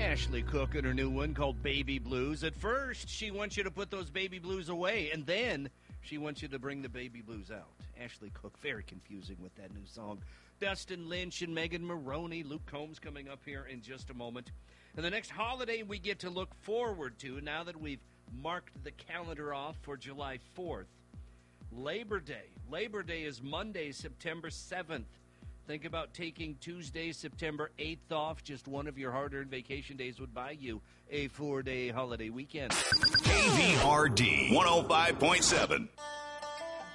Ashley Cook and her new one called Baby Blues. At first, she wants you to put those baby blues away, and then she wants you to bring the baby blues out. Ashley Cook, very confusing with that new song. Dustin Lynch and Megan Maroney, Luke Combs coming up here in just a moment. And the next holiday we get to look forward to, now that we've marked the calendar off for July 4th, Labor Day. Labor Day is Monday, September 7th. Think about taking Tuesday, September 8th off. Just one of your hard-earned vacation days would buy you a 4-day holiday weekend. KVRD 105.7.